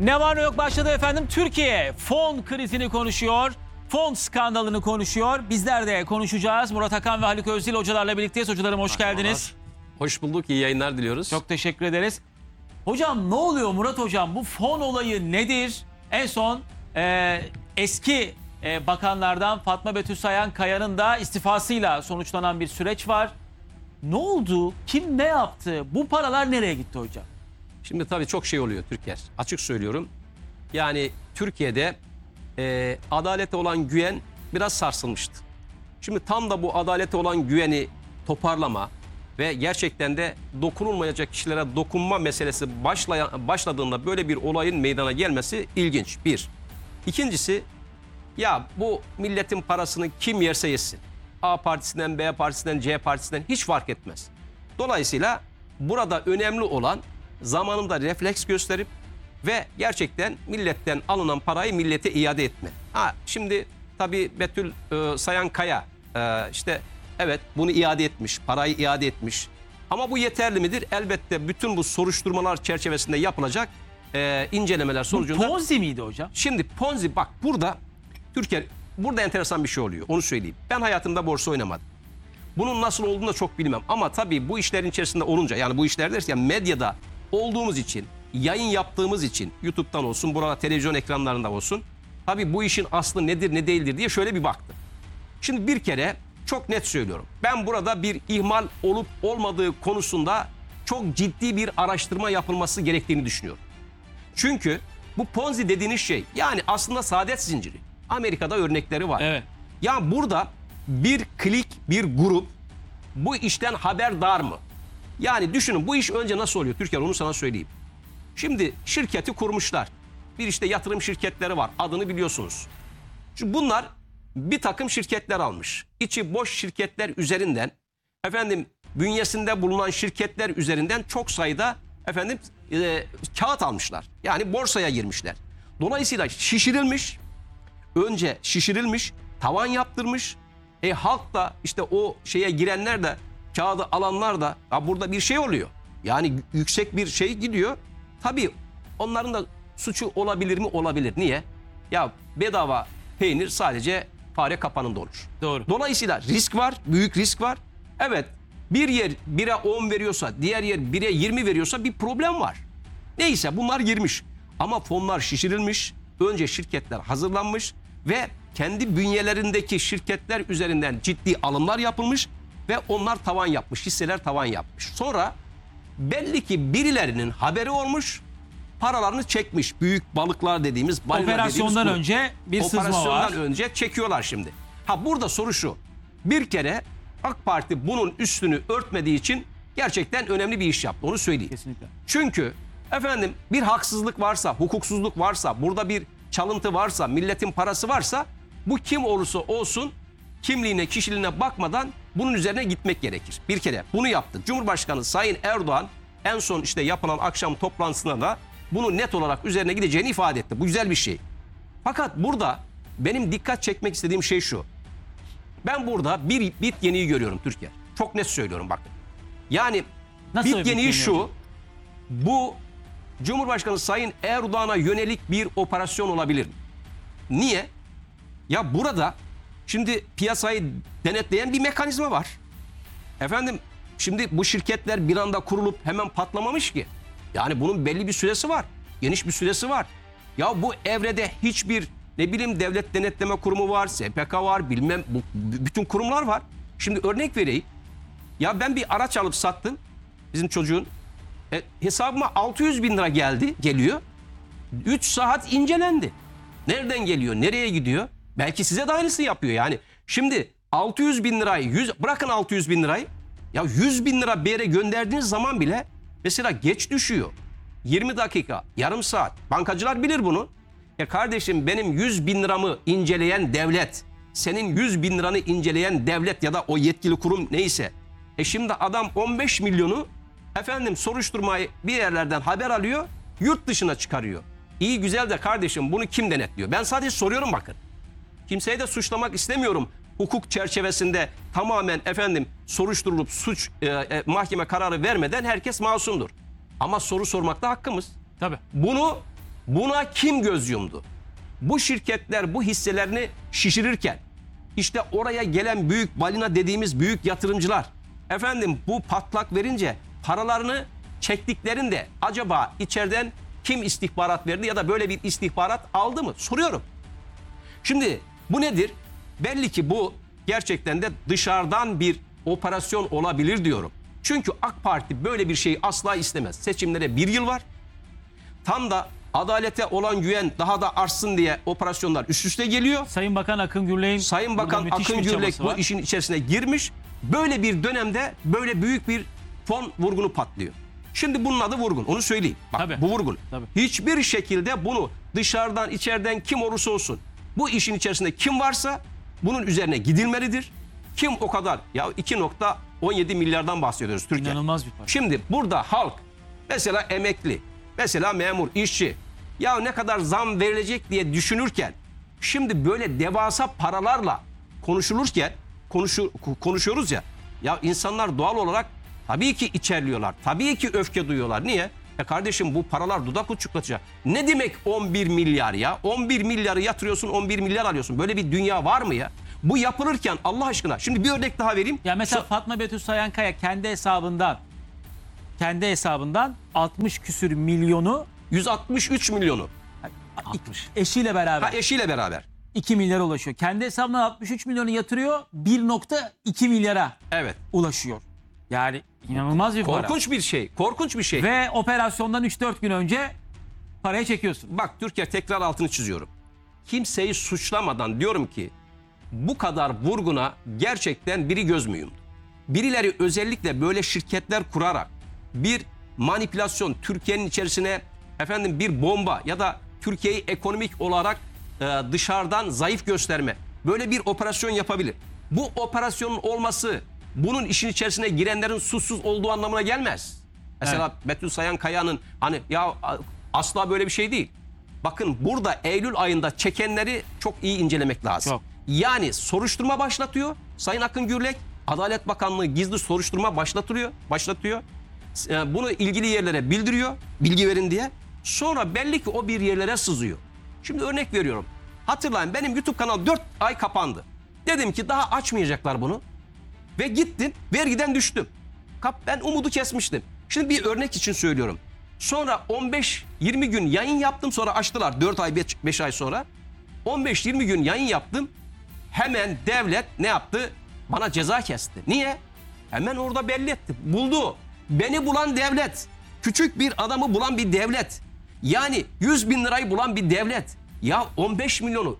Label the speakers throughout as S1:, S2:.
S1: Ne var ne yok başladı efendim. Türkiye fon krizini konuşuyor. Fon skandalını konuşuyor. Bizler de konuşacağız. Murat Akan ve Haluk Özdil hocalarla birlikteyiz. Hocalarım hoş geldiniz.
S2: Hoş bulduk. İyi yayınlar diliyoruz.
S1: Çok teşekkür ederiz. Hocam ne oluyor Murat hocam? Bu fon olayı nedir? En son eski bakanlardan Fatma Betül Sayan-Kaya'nın da istifasıyla sonuçlanan bir süreç var. Ne oldu? Kim ne yaptı? Bu paralar nereye gitti hocam?
S2: Şimdi tabii çok şey oluyor Türker. Açık söylüyorum. Yani Türkiye'de adalete olan güven biraz sarsılmıştı. Şimdi tam da bu adalete olan güveni toparlama ve gerçekten de dokunulmayacak kişilere dokunma meselesi başladığında böyle bir olayın meydana gelmesi ilginç. Bir. İkincisi, ya bu milletin parasını kim yerse yesin. A partisinden, B partisinden, C partisinden hiç fark etmez. Dolayısıyla burada önemli olan zamanında refleks gösterip ve gerçekten milletten alınan parayı millete iade etme. Şimdi tabii Betül Sayan-Kaya işte evet bunu iade etmiş, parayı iade etmiş. Ama bu yeterli midir? Elbette bütün bu soruşturmalar çerçevesinde yapılacak incelemeler sonucunda.
S1: Bu Ponzi miydi hocam?
S2: Şimdi Ponzi, bak burada Türkiye, burada enteresan bir şey oluyor, onu söyleyeyim. Ben hayatımda borsa oynamadım. Bunun nasıl olduğunu da çok bilmem. Ama tabii bu işlerin içerisinde olunca, yani bu işler derken medyada olduğumuz için, yayın yaptığımız için, YouTube'dan olsun, burada televizyon ekranlarında olsun, tabii bu işin aslı nedir ne değildir diye şöyle bir baktım. Şimdi bir kere çok net söylüyorum. Ben burada bir ihmal olup olmadığı konusunda çok ciddi bir araştırma yapılması gerektiğini düşünüyorum. Çünkü bu Ponzi dediğiniz şey, yani aslında saadet zinciri. Amerika'da örnekleri var.
S1: Evet.
S2: Ya burada bir klik, bir grup bu işten haberdar mı? Yani düşünün, bu iş önce nasıl oluyor Türkiye, onu sana söyleyeyim. Şimdi şirketi kurmuşlar. Bir işte yatırım şirketleri var. Adını biliyorsunuz. Şimdi bunlar bir takım şirketler almış. İçi boş şirketler üzerinden, efendim bünyesinde bulunan şirketler üzerinden çok sayıda kağıt almışlar. Yani borsaya girmişler. Dolayısıyla şişirilmiş, önce şişirilmiş, tavan yaptırmış. Halk da işte o şeye girenler de, kağıdı alanlar da, burada bir şey oluyor. Yani yüksek bir şey gidiyor. Tabii onların da suçu olabilir mi? Olabilir. Niye? Ya bedava peynir sadece fare kapanında olur.
S1: Doğru.
S2: Dolayısıyla risk var, büyük risk var. Evet, bir yer 1'e 10 veriyorsa, diğer yer 1'e 20 veriyorsa bir problem var. Neyse, bunlar girmiş. Ama fonlar şişirilmiş, önce şirketler hazırlanmış ve kendi bünyelerindeki şirketler üzerinden ciddi alımlar yapılmış ve onlar tavan yapmış, hisseler tavan yapmış. Sonra belli ki birilerinin haberi olmuş, paralarını çekmiş. Büyük balıklar dediğimiz,
S1: Operasyondan önce bir sızma var.
S2: Operasyondan önce çekiyorlar şimdi. Burada soru şu. Bir kere AK Parti bunun üstünü örtmediği için gerçekten önemli bir iş yaptı. Onu söyleyeyim.
S1: Kesinlikle.
S2: Çünkü efendim bir haksızlık varsa, hukuksuzluk varsa, burada bir çalıntı varsa, milletin parası varsa, bu kim olursa olsun kimliğine, kişiliğine bakmadan bunun üzerine gitmek gerekir. Bir kere bunu yaptı. Cumhurbaşkanı Sayın Erdoğan en son işte yapılan akşam toplantısında da bunu net olarak üzerine gideceğini ifade etti. Bu güzel bir şey. Fakat burada benim dikkat çekmek istediğim şey şu. Ben burada bir bit yeniği görüyorum Türkiye. Çok net söylüyorum bakın. Yani
S1: Nasıl
S2: bit yeniği şu. Bu Cumhurbaşkanı Sayın Erdoğan'a yönelik bir operasyon olabilir mi? Niye? Ya burada şimdi piyasayı denetleyen bir mekanizma var. Efendim şimdi bu şirketler bir anda kurulup hemen patlamamış ki. Yani bunun belli bir süresi var. Geniş bir süresi var. Ya bu evrede hiçbir devlet denetleme kurumu var, SPK var, bilmem bütün kurumlar var. Şimdi örnek vereyim. Ya ben bir araç alıp sattım bizim çocuğun. Hesabıma 600 bin lira geliyor. 3 saat incelendi. Nereden geliyor, nereye gidiyor? Belki size de aynısını yapıyor yani. Şimdi 600 bin lirayı, bırakın 600 bin lirayı. Ya 100 bin lira bir yere gönderdiğiniz zaman bile mesela geç düşüyor. 20 dakika, yarım saat. Bankacılar bilir bunu. Ya kardeşim, benim 100 bin liramı inceleyen devlet, senin 100 bin liranı inceleyen devlet ya da o yetkili kurum neyse. Şimdi adam 15 milyonu soruşturmayı bir yerlerden haber alıyor, yurt dışına çıkarıyor. İyi güzel de kardeşim, bunu kim denetliyor? Ben sadece soruyorum bakın. Kimseyi de suçlamak istemiyorum. Hukuk çerçevesinde tamamen soruşturulup mahkeme kararı vermeden herkes masumdur. Ama soru sormakta hakkımız.
S1: Tabii.
S2: Bunu Buna kim göz yumdu? Bu şirketler bu hisselerini şişirirken işte oraya gelen büyük balina dediğimiz büyük yatırımcılar efendim bu patlak verince paralarını çektiklerinde acaba içeriden kim istihbarat verdi ya da böyle bir istihbarat aldı mı? Soruyorum. Şimdi bu nedir? Belli ki bu gerçekten de dışarıdan bir operasyon olabilir diyorum. Çünkü AK Parti böyle bir şeyi asla istemez. Seçimlere 1 yıl var. Tam da adalete olan güven daha da artsın diye operasyonlar üst üste geliyor.
S1: Sayın Bakan Akın Gürlek'in
S2: Sayın Bakan
S1: burada müthiş
S2: Akın
S1: bir
S2: Gürlek
S1: çabası
S2: bu
S1: var.
S2: işin içerisine girmiş. Böyle bir dönemde böyle büyük bir fon vurgunu patlıyor. Şimdi bunun adı vurgun. Onu söyleyeyim. Bak
S1: Tabii.
S2: bu vurgun.
S1: Tabii.
S2: Hiçbir şekilde bunu dışarıdan içeriden kim olursa olsun bu işin içerisinde kim varsa bunun üzerine gidilmelidir. Kim o kadar ya 2,17 milyardan bahsediyoruz Türkiye.
S1: İnanılmaz bir para.
S2: Şimdi burada halk mesela emekli, mesela memur, işçi ya ne kadar zam verilecek diye düşünürken şimdi böyle devasa paralarla konuşulurken konuşuyoruz ya insanlar doğal olarak tabii ki içerliyorlar. Tabii ki öfke duyuyorlar. Niye? Kardeşim bu paralar dudak uçuklatacak. Ne demek 11 milyar ya? 11 milyarı yatırıyorsun 11 milyar alıyorsun. Böyle bir dünya var mı ya? Bu yapılırken Allah aşkına şimdi bir örnek daha vereyim.
S1: Ya mesela Fatma Betül Sayankaya kendi hesabından 60 küsür milyonu
S2: 163 milyonu.
S1: 60. Eşiyle beraber
S2: Eşiyle beraber.
S1: 2 milyara ulaşıyor. Kendi hesabından 63 milyonu yatırıyor, 1,2 milyara
S2: Evet.
S1: ulaşıyor. Yani inanılmaz bir para.
S2: Korkunç bir şey. Korkunç bir şey.
S1: Ve operasyondan 3-4 gün önce parayı çekiyorsun.
S2: Bak Türkiye tekrar altını çiziyorum. Kimseyi suçlamadan diyorum ki bu kadar vurguna gerçekten biri göz mü yumdu? Birileri özellikle böyle şirketler kurarak bir manipülasyon Türkiye'nin içerisine efendim bir bomba ya da Türkiye'yi ekonomik olarak dışarıdan zayıf gösterme böyle bir operasyon yapabilir. Bu operasyonun olması bunun işin içerisine girenlerin suçsuz olduğu anlamına gelmez. Mesela Betül Sayankaya'nın hani ya asla böyle bir şey değil. Bakın burada Eylül ayında çekenleri çok iyi incelemek lazım.
S1: Çok.
S2: Yani soruşturma başlatıyor. Sayın Akın Gürlek Adalet Bakanlığı gizli soruşturma başlatıyor. Bunu ilgili yerlere bildiriyor. Bilgi verin diye. Sonra belli ki o bir yerlere sızıyor. Şimdi örnek veriyorum. Hatırlayın benim YouTube kanal 4 ay kapandı. Dedim ki daha açmayacaklar bunu. Ve gittim vergiden düştüm. Ben umudu kesmiştim. Şimdi bir örnek için söylüyorum. Sonra 15-20 gün yayın yaptım sonra açtılar 4 ay 5 ay sonra. 15-20 gün yayın yaptım. Hemen devlet ne yaptı? Bana ceza kesti. Niye? Hemen orada belli etti. Buldu. Beni bulan devlet. Küçük bir adamı bulan bir devlet. Yani 100 bin lirayı bulan bir devlet. Ya 15 milyonu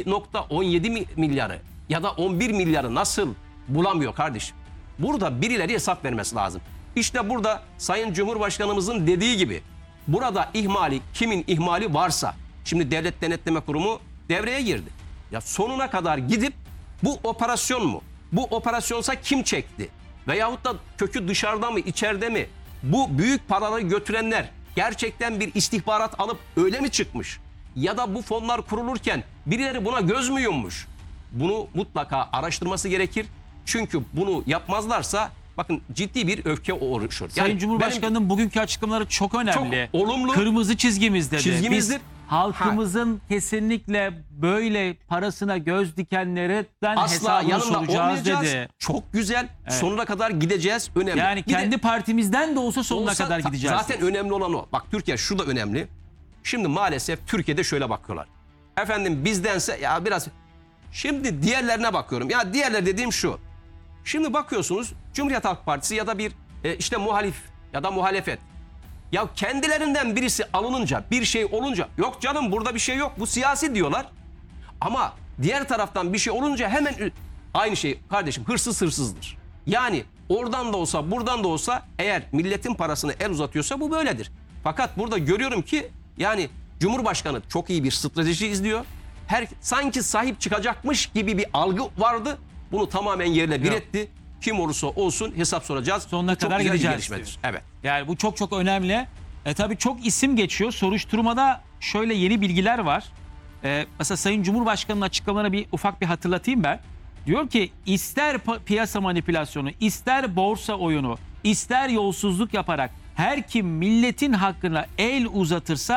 S2: 2,17 milyarı ya da 11 milyarı nasıl bulamıyor kardeşim? Burada birileri hesap vermesi lazım. İşte burada Sayın Cumhurbaşkanımızın dediği gibi burada ihmali kimin ihmali varsa şimdi Devlet Denetleme Kurumu devreye girdi. Ya sonuna kadar gidip bu operasyon mu? Bu operasyonsa kim çekti? Veyahut da kökü dışarıda mı içeride mi? Bu büyük paraları götürenler gerçekten bir istihbarat alıp öyle mi çıkmış? Ya da bu fonlar kurulurken birileri buna göz mü yummuş? Bunu mutlaka araştırması gerekir. Çünkü bunu yapmazlarsa bakın ciddi bir öfke oluşur.
S1: Sayın Cumhurbaşkanı'nın bugünkü açıklamaları çok önemli.
S2: Çok olumlu.
S1: Kırmızı çizgimiz dedi.
S2: Çizgimizdir.
S1: Biz halkımızın kesinlikle böyle parasına göz dikenlerden
S2: asla
S1: hesabını
S2: yanında
S1: soracağız
S2: olmayacağız.
S1: dedi.
S2: Çok güzel. Sonuna kadar gideceğiz. Önemli.
S1: Yani
S2: Bir de
S1: kendi partimizden de olsa sonuna
S2: olsa
S1: kadar gideceğiz.
S2: Zaten önemli olan o. Bak Türkiye şu da önemli. Şimdi maalesef Türkiye'de şöyle bakıyorlar. Efendim bizdense ya biraz. Şimdi diğerlerine bakıyorum. Ya diğerler dediğim şu. Şimdi bakıyorsunuz Cumhuriyet Halk Partisi ya da bir işte muhalif ya da muhalefet. Ya kendilerinden birisi alınınca bir şey olunca yok canım burada bir şey yok bu siyasi diyorlar. Ama diğer taraftan bir şey olunca hemen aynı şey kardeşim hırsız hırsızdır. Yani oradan da olsa buradan da olsa eğer milletin parasını el uzatıyorsa bu böyledir. Fakat burada görüyorum ki yani Cumhurbaşkanı çok iyi bir strateji izliyor. Sanki sahip çıkacakmış gibi bir algı vardı. Bunu tamamen yerle bir etti. Kim olursa olsun hesap soracağız.
S1: Sonuna
S2: Bu
S1: kadar
S2: çok güzel bir
S1: gideceğiz
S2: gelişmedir.
S1: diyor.
S2: Evet.
S1: Yani bu çok çok önemli. Tabii çok isim geçiyor. Soruşturmada şöyle yeni bilgiler var. Mesela Sayın Cumhurbaşkanı'nın açıklamalarına bir ufak bir hatırlatayım ben. Diyor ki ister piyasa manipülasyonu, ister borsa oyunu, ister yolsuzluk yaparak her kim milletin hakkına el uzatırsa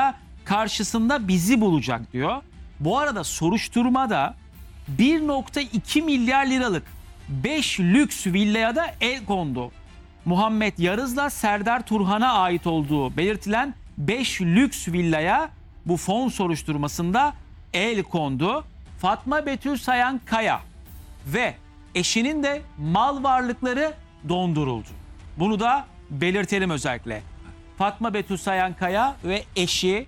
S1: karşısında bizi bulacak diyor. Bu arada soruşturmada 1,2 milyar liralık 5 lüks villaya da el kondu. Muhammed Yarız'la Serdar Turhan'a ait olduğu belirtilen 5 lüks villaya bu fon soruşturmasında el kondu. Fatma Betül Sayan Kaya ve eşinin de mal varlıkları donduruldu. Bunu da belirtelim özellikle. Fatma Betül Sayan Kaya ve eşi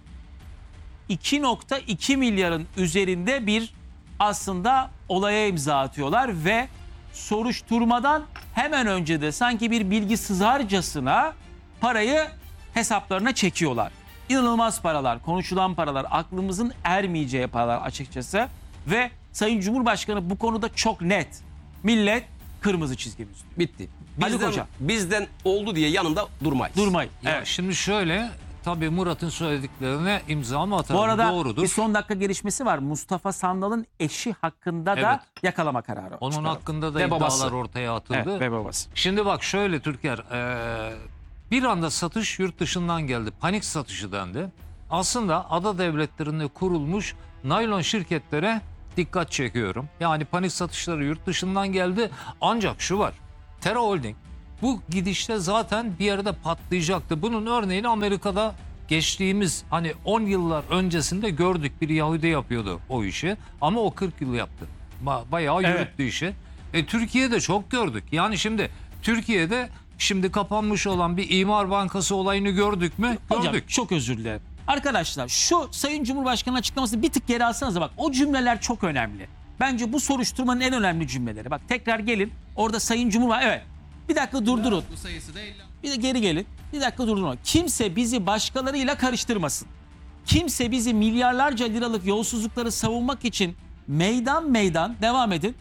S1: 2,2 milyarın üzerinde bir aslında olaya imza atıyorlar ve soruşturmadan hemen önce de sanki bir bilgi sızarcasına parayı hesaplarına çekiyorlar. İnanılmaz paralar, konuşulan paralar, aklımızın ermeyeceği paralar açıkçası ve Sayın Cumhurbaşkanı bu konuda çok net. Millet kırmızı çizgimiz.
S2: Bitti.
S1: Haluk Hocam.
S2: Bizden oldu diye yanında durmayız.
S1: Durmayın.
S3: Ya
S1: Evet.
S3: şimdi şöyle, tabii Murat'ın söylediklerine imzamı atarım.
S1: Bu arada
S3: Doğrudur.
S1: bir son dakika gelişmesi var. Mustafa Sandal'ın eşi hakkında da
S3: Evet.
S1: yakalama kararı
S3: Onun
S1: çıkarıldı.
S3: hakkında da
S2: Ve
S3: iddialar
S2: babası.
S3: ortaya atıldı.
S1: Evet, ve babası.
S3: Şimdi bak şöyle Türker, bir anda satış yurt dışından geldi. Panik satışı dendi. Aslında ada devletlerinde kurulmuş naylon şirketlere dikkat çekiyorum. Yani panik satışları yurt dışından geldi. Ancak şu var, Terra Holding bu gidişte zaten bir yerde patlayacaktı. Bunun örneğini Amerika'da geçtiğimiz hani 10 yıllar öncesinde gördük. Bir Yahudi yapıyordu o işi ama o 40 yıl yaptı. Bayağı
S1: Evet.
S3: yürüttü işi. Türkiye'de çok gördük. Yani şimdi Türkiye'de şimdi kapanmış olan bir imar bankası olayını gördük mü?
S1: Hocam
S3: Gördük.
S1: çok özür dilerim. Arkadaşlar şu Sayın Cumhurbaşkanı açıklamasını bir tık geri alsanıza bak. O cümleler çok önemli. Bence bu soruşturmanın en önemli cümleleri. Bak tekrar gelin. Orada Sayın Cumhurbaşkanı... Evet. Bir dakika durdurun.
S4: Bu sayısı da 50.
S1: Bir de geri gelin. Bir dakika durdurun. Kimse bizi başkalarıyla karıştırmasın. Kimse bizi milyarlarca liralık yolsuzlukları savunmak için meydan devam edin.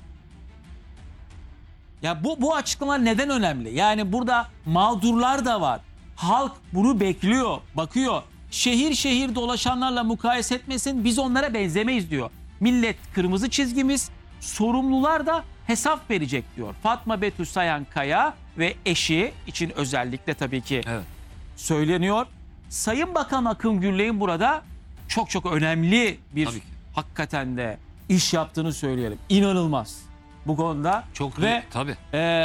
S1: Ya bu açıklamalar neden önemli? Yani burada mağdurlar da var. Halk bunu bekliyor, bakıyor. Şehir şehir dolaşanlarla mukayese etmesin, biz onlara benzemeyiz diyor. Millet kırmızı çizgimiz, sorumlular da hesap verecek diyor. Fatma Betül Sayan Kaya ve eşi için özellikle tabii ki
S3: Evet.
S1: söyleniyor. Sayın Bakan Akın Gürley'in burada çok önemli bir
S3: Tabii ki.
S1: hakikaten de iş yaptığını söyleyelim. İnanılmaz bu konuda.
S3: Çok
S1: ve
S3: tabii.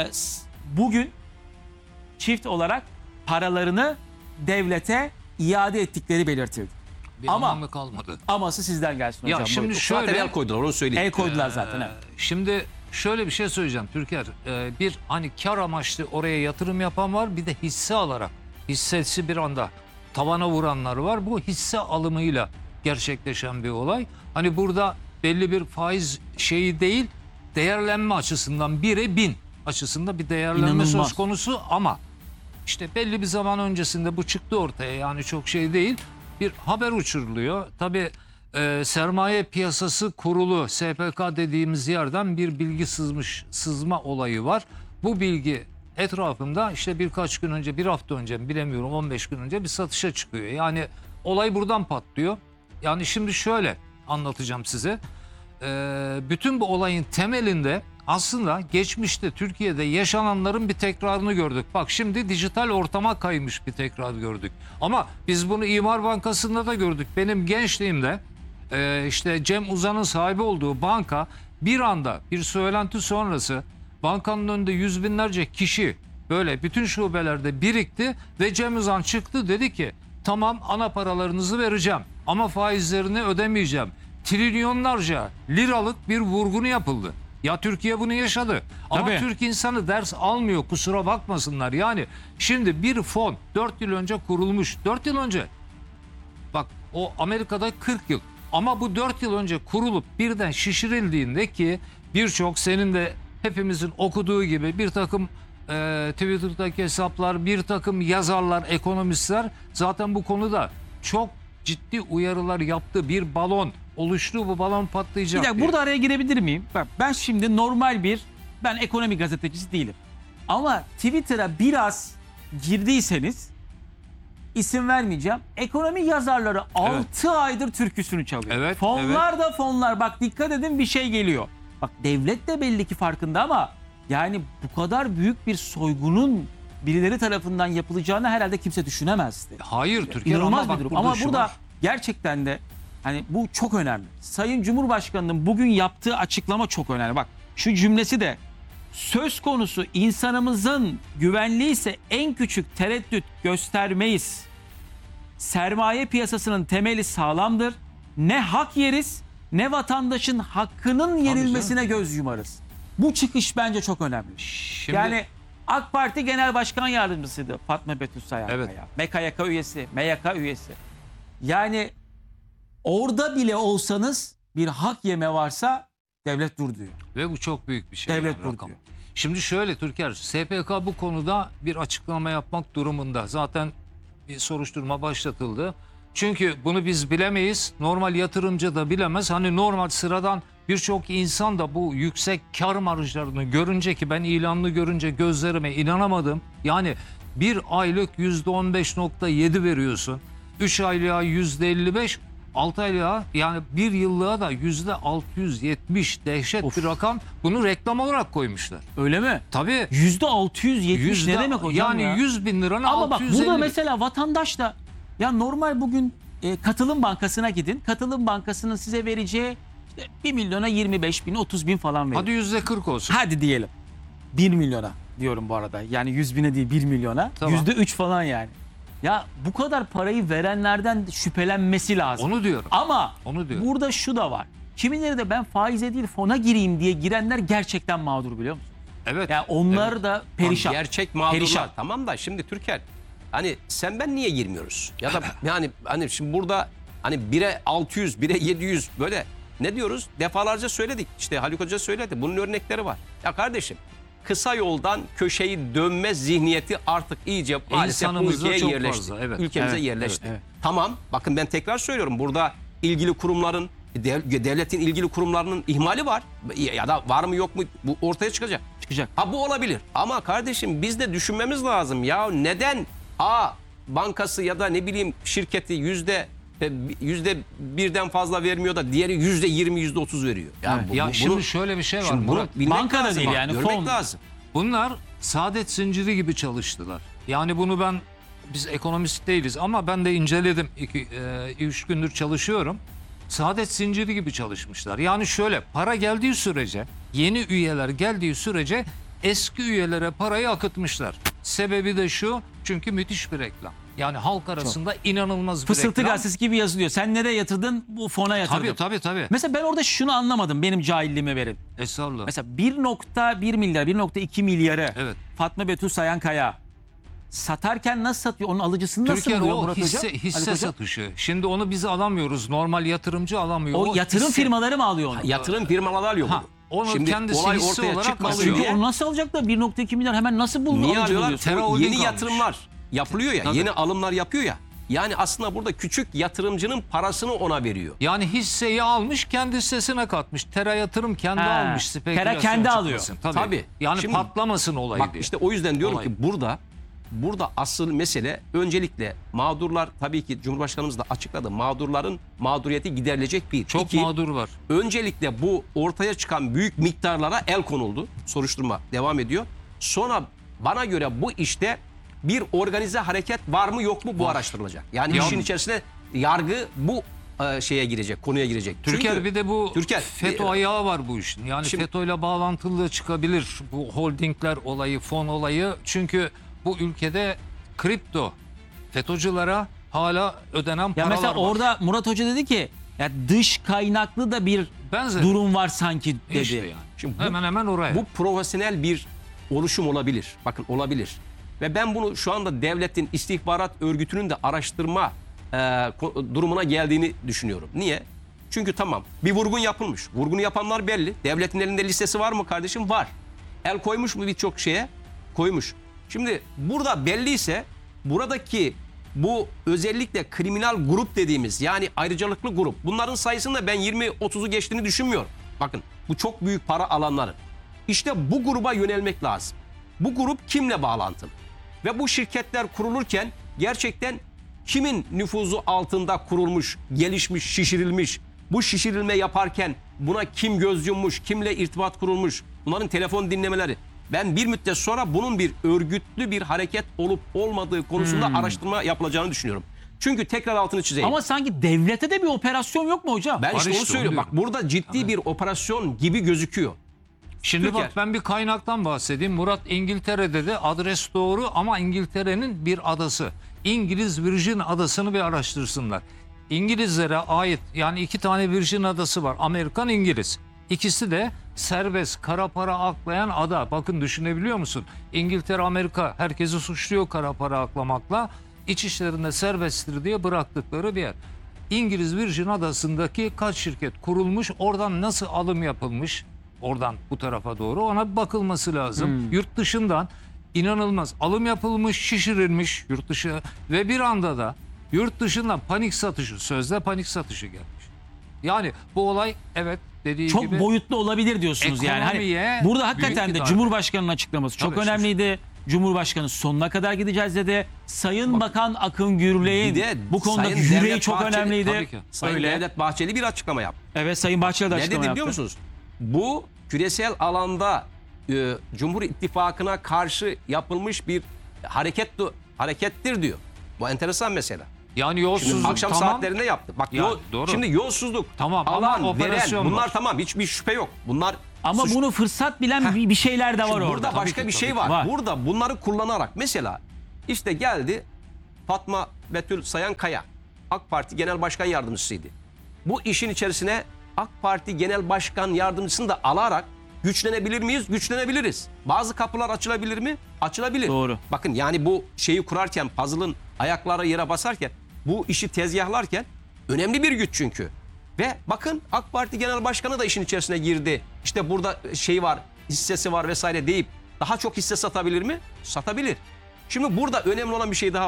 S1: bugün çift olarak paralarını devlete iade ettikleri belirtildi.
S3: Bir
S1: Ama-
S3: anlamı kalmadı.
S1: Aması sizden gelsin hocam.
S3: Ya şimdi
S1: Buyurun.
S3: şöyle
S2: Zaten el koydular onu söyleyeyim.
S1: El koydular zaten. Evet.
S3: Şimdi şöyle bir şey söyleyeceğim Türker. Bir hani kar amaçlı oraya yatırım yapan var, bir de hisse alarak hissesi bir anda tavana vuranlar var. Bu hisse alımıyla gerçekleşen bir olay. Hani burada belli bir faiz şeyi değil, değerlenme açısından 1'e 1000 açısında bir değerlenme
S1: İnanılmaz.
S3: söz konusu ama işte belli bir zaman öncesinde bu çıktı ortaya, yani çok şey değil. Bir haber uçuruluyor. Tabii sermaye piyasası kurulu SPK dediğimiz yerden bir bilgi sızma olayı var. Bu bilgi etrafında işte birkaç gün önce, bir hafta önce, bilemiyorum 15 gün önce bir satışa çıkıyor. Yani olay buradan patlıyor. Yani şimdi şöyle anlatacağım size. Bütün bu olayın temelinde aslında geçmişte Türkiye'de yaşananların bir tekrarını gördük. Bak şimdi dijital ortama kaymış bir tekrar gördük. Ama biz bunu İmar Bankası'nda da gördük. Benim gençliğimde işte Cem Uzan'ın sahibi olduğu banka bir anda bir söylenti sonrası bankanın önünde yüz binlerce kişi böyle bütün şubelerde birikti ve Cem Uzan çıktı, dedi ki tamam ana paralarınızı vereceğim ama faizlerini ödemeyeceğim. Trilyonlarca liralık bir vurgunu yapıldı. Ya Türkiye bunu yaşadı. Ama
S1: Tabii.
S3: Türk insanı ders almıyor, kusura bakmasınlar. Yani şimdi bir fon 4 yıl önce kurulmuş. 4 yıl önce. Bak o Amerika'da 40 yıl. Ama bu 4 yıl önce kurulup birden şişirildiğinde ki birçok senin de hepimizin okuduğu gibi bir takım Twitter'daki hesaplar, bir takım yazarlar, ekonomistler zaten bu konuda çok ciddi uyarılar yaptı. Bir balon oluştu, bu balon patlayacak
S1: Bir dakika,
S3: diye.
S1: burada araya girebilir miyim? Bak, ben şimdi ben ekonomi gazetecisi değilim. Ama Twitter'a biraz girdiyseniz, isim vermeyeceğim, ekonomi yazarları 6 aydır türküsünü çalıyor.
S3: Evet,
S1: Fonlar da fonlar. Bak dikkat edin, bir şey geliyor. Bak devlet de belli ki farkında ama yani bu kadar büyük bir soygunun birileri tarafından yapılacağını herhalde kimse düşünemezdi.
S3: Hayır Türkiye
S1: İnanılmaz
S3: ama
S1: bir
S3: bak
S1: durum. Ama
S3: şu
S1: burada
S3: var.
S1: gerçekten de hani bu çok önemli. Sayın Cumhurbaşkanı'nın bugün yaptığı açıklama çok önemli. Bak şu cümlesi de söz konusu insanımızın güvenliği ise en küçük tereddüt göstermeyiz. Sermaye piyasasının temeli sağlamdır. Ne hak yeriz ne vatandaşın hakkının yenilmesine göz yumarız. Bu çıkış bence çok önemli.
S3: Şimdi,
S1: Yani AK Parti Genel Başkan Yardımcısıydı Fatma Betül Sayankaya.
S3: Evet.
S1: MKYK üyesi, MYK üyesi. Yani orada bile olsanız bir hak yeme varsa devlet dur diyor.
S3: ve bu çok büyük bir şey.
S1: Devlet
S3: yani,
S1: dur
S3: rakam.
S1: diyor.
S3: Şimdi şöyle Türker, SPK bu konuda bir açıklama yapmak durumunda. Zaten bir soruşturma başlatıldı. Çünkü bunu biz bilemeyiz. Normal yatırımcı da bilemez. Hani normal sıradan birçok insan da bu yüksek kar marjlarını görünce, ki ben ilanını görünce gözlerime inanamadım. Yani bir aylık %15.7 veriyorsun. 3 aylığa %55, 6 aylığa yani bir yıllığa da %670, dehşet bir rakam. Bunu reklam olarak koymuşlar.
S1: Öyle mi?
S3: Tabii.
S1: %670 ne demek hocam
S3: yani
S1: ya?
S3: 100 bin liranın
S1: Ama bak
S3: 650.
S1: burada mesela vatandaş da ya normal bugün katılım bankasına gidin. Katılım bankasının size vereceği işte 1 milyona 25 bin 30 bin falan verir.
S3: Hadi %40 olsun.
S1: Hadi diyelim 1 milyona diyorum bu arada. Yani 100 bine değil 1 milyona.
S3: Tamam.
S1: %3 falan yani. Ya bu kadar parayı verenlerden şüphelenmesi lazım.
S3: Onu diyorum.
S1: Ama
S3: Onu diyorum.
S1: burada şu da var. Kimileri de ben faize değil fona gireyim diye girenler gerçekten mağdur biliyor musun?
S3: Evet.
S1: Yani onlar da perişan.
S2: Gerçek mağdurlar.
S1: Perişan.
S2: Tamam da şimdi Türker, hani sen ben niye girmiyoruz? Ya da yani hani şimdi burada hani 1'e 600, 1'e 700 böyle ne diyoruz? Defalarca söyledik. İşte Haluk Hoca söyledi. Bunun örnekleri var. Ya kardeşim, kısa yoldan köşeyi dönme zihniyeti artık iyice maalesef bu
S3: İnsanımızda
S2: ülkeye
S3: çok
S2: yerleşti.
S3: fazla, evet.
S2: Ülkemize
S1: Evet,
S2: yerleşti.
S1: evet, evet.
S2: Tamam, bakın ben tekrar söylüyorum. Burada ilgili kurumların, devletin ilgili kurumlarının ihmali var. Ya da var mı yok mu bu ortaya çıkacak.
S1: Çıkacak.
S2: Ha bu olabilir. Ama kardeşim biz de düşünmemiz lazım. Ya neden bankası ya da ne bileyim şirketi %1'den fazla vermiyor da diğeri %20, %30 veriyor. Ya,
S1: Evet.
S3: Ya şimdi şöyle bir şey var.
S2: şimdi bunu
S3: Murat.
S2: bilmek
S1: Banka da
S2: lazım,
S1: değil yani,
S2: görmek
S1: fon.
S2: lazım.
S3: Bunlar saadet zinciri gibi çalıştılar. Yani bunu biz ekonomist değiliz ama ben de inceledim. 3 gündür çalışıyorum. Saadet zinciri gibi çalışmışlar. Yani şöyle, para geldiği sürece, yeni üyeler geldiği sürece eski üyelere parayı akıtmışlar. Sebebi de şu, çünkü müthiş bir reklam. Yani halk arasında inanılmaz bir
S1: Fısıltı
S3: reklam.
S1: gazetesi gibi yazılıyor. Sen nereye yatırdın? Bu fona yatırdım.
S3: Tabii.
S1: Mesela ben orada şunu anlamadım. Benim cahilliğime verin.
S3: Estağfurullah.
S1: Mesela 1.1 milyar, 1.2 milyarı
S3: Evet.
S1: Fatma Betül Sayankaya satarken nasıl satıyor? Onun alıcısını nasıl
S3: Türkiye
S1: buluyor
S3: o
S1: Murat Hocam?
S3: hisse
S1: Ali Hocam?
S3: satışı. Şimdi onu biz alamıyoruz. Normal yatırımcı alamıyor.
S1: O yatırım
S3: hisse-
S1: firmaları mı alıyor onu?
S2: Yatırım firmaları alıyor
S3: Ha,
S2: bunu.
S3: onu
S2: Şimdi
S3: kendisi
S2: olay
S3: hisse
S2: ortaya
S3: olarak
S2: çıkmasın
S3: alıyor.
S1: Çünkü
S2: diye.
S1: onu nasıl alacaklar? 1.2 milyar hemen nasıl bulun?
S2: Niye
S1: alıcı
S2: alıyorlar?
S1: buluyorsun?
S3: Terra
S2: O
S3: Holding
S2: yeni
S3: almış.
S2: yatırımlar yapılıyor ya.
S3: Tabii.
S2: Yeni alımlar yapıyor ya. Yani aslında burada küçük yatırımcının parasını ona veriyor.
S3: Yani hisseyi almış, kendi hissesine katmış. Tera yatırım kendi
S1: Ha,
S3: almış. Spekülasyon
S1: Tera kendi alıyor.
S3: çıkmasın.
S2: Tabii.
S3: Yani
S2: Şimdi-
S3: patlamasın olayı
S2: Bak
S3: diye.
S2: işte o yüzden diyorum
S3: Olay.
S2: ki burada asıl mesele öncelikle mağdurlar, tabii ki Cumhurbaşkanımız da açıkladı. Mağdurların mağduriyeti giderilecek bir.
S3: Çok
S2: İki,
S3: mağdur var.
S2: öncelikle bu ortaya çıkan büyük miktarlara el konuldu. Soruşturma devam ediyor. Sonra bana göre bu işte bir organize hareket var mı yok mu bu
S3: Var.
S2: araştırılacak. Yani
S3: Ya-
S2: işin içerisine yargı bu şeye girecek, konuya girecek.
S3: Türkiye
S2: Çünkü
S3: bir de bu
S2: Türker,
S3: FETÖ ayağı var bu işin. Yani
S2: Şimdi-
S3: FETÖ'yle bağlantılı çıkabilir bu holdingler olayı, fon olayı. Çünkü bu ülkede kripto FETÖ'cülere hala ödenen
S1: Ya
S3: paralar
S1: mesela
S3: var.
S1: orada Murat Hoca dedi ki ya dış kaynaklı da bir
S3: Benzer.
S1: durum var sanki dedi.
S3: İşte yani.
S2: Şimdi bu-
S3: hemen oraya.
S2: Bu profesyonel bir oluşum olabilir. Bakın olabilir. Ve ben bunu şu anda devletin istihbarat örgütünün de araştırma durumuna geldiğini düşünüyorum. Niye? Çünkü tamam bir vurgun yapılmış. Vurgunu yapanlar belli. Devletin elinde listesi var mı kardeşim? Var. El koymuş mu birçok şeye? Koymuş. Şimdi burada belliyse buradaki bu özellikle kriminal grup dediğimiz yani ayrıcalıklı grup bunların sayısında ben 20-30'u geçtiğini düşünmüyorum. Bakın bu çok büyük para alanları. İşte bu gruba yönelmek lazım. Bu grup kimle bağlantılı? Ve bu şirketler kurulurken gerçekten kimin nüfuzu altında kurulmuş, gelişmiş, şişirilmiş? Bu şişirilme yaparken buna kim göz yummuş, kimle irtibat kurulmuş? Bunların telefon dinlemeleri. Ben bir müddet sonra bunun bir örgütlü bir hareket olup olmadığı konusunda araştırma yapılacağını düşünüyorum. Çünkü tekrar altını çizeyim.
S1: Ama sanki devlete de bir operasyon yok mu hocam?
S2: ben
S3: Var
S2: işte onu
S3: işte,
S2: söylüyorum.
S3: onu
S2: Bak burada ciddi bir operasyon gibi gözüküyor.
S3: Şimdi
S2: Türkiye.
S3: bak ben bir kaynaktan bahsedeyim. Murat İngiltere'de de adres doğru ama İngiltere'nin bir adası. İngiliz Virgin Adası'nı bir araştırsınlar. İngilizlere ait yani 2 tane Virgin Adası var. Amerikan, İngiliz. İkisi de serbest kara para aklayan ada. Bakın düşünebiliyor musun? İngiltere, Amerika herkesi suçluyor kara para aklamakla. İç işlerinde serbesttir diye bıraktıkları bir yer. İngiliz Virgin Adası'ndaki kaç şirket kurulmuş, oradan nasıl alım yapılmış, oradan bu tarafa doğru ona bir bakılması lazım. Yurt dışından inanılmaz alım yapılmış, şişirilmiş yurt dışı ve bir anda da yurt dışından panik satışı, sözde panik satışı gelmiş. Yani bu olay evet dediği
S1: Çok
S3: gibi
S1: boyutlu olabilir diyorsunuz yani. Hani
S3: ekonomiye
S1: burada
S3: büyük
S1: hakikaten
S3: bir
S1: de
S3: darbe.
S1: Cumhurbaşkanı'nın açıklaması çok
S3: Tabii,
S1: önemliydi. Cumhurbaşkanı sonuna kadar gideceğiz dedi. Sayın Bakan Akın Gürley'in
S2: Bir de
S1: bu konuda
S2: Sayın
S1: yüreği
S2: Devlet
S1: çok
S2: Bahçeli-
S1: önemliydi.
S3: Tabii ki.
S2: Sayın
S1: Öyle.
S2: Devlet Bahçeli bir açıklama yaptı.
S1: Evet, Sayın Bahçeli de
S2: Ne
S1: açıklama
S2: dedi
S1: yaptı.
S2: biliyor musunuz? Bu küresel alanda Cumhur İttifakı'na karşı yapılmış bir harekettir diyor. Bu enteresan mesela.
S3: Yani yolsuzluk
S2: Akşam
S3: tamam.
S2: saatlerinde yaptı. Bak
S3: Ya, doğru.
S2: şimdi yolsuzluk,
S3: Tamam, ama
S2: alan,
S3: operasyon
S2: veren bunlar
S3: var.
S2: tamam hiçbir şüphe yok. Bunlar
S1: Ama
S2: suç-
S1: bunu fırsat bilen bir şeyler de var
S2: Şimdi
S1: orada.
S2: burada başka
S3: ki,
S2: bir şey
S3: tabii
S2: var.
S1: var.
S2: Burada bunları kullanarak mesela işte geldi Fatma Betül Sayan Kaya AK Parti Genel Başkan Yardımcısıydı. Bu işin içerisine AK Parti Genel Başkan Yardımcısını da alarak güçlenebilir miyiz? Güçlenebiliriz. Bazı kapılar açılabilir mi? Açılabilir.
S1: Doğru.
S2: Bakın yani bu şeyi kurarken, puzzle'ın ayakları yere basarken, bu işi tezgahlarken önemli bir güç çünkü. Ve bakın AK Parti Genel Başkanı da işin içerisine girdi. İşte burada şey var, hissesi var vesaire deyip daha çok hisse satabilir mi? Satabilir. Şimdi burada önemli olan bir şey daha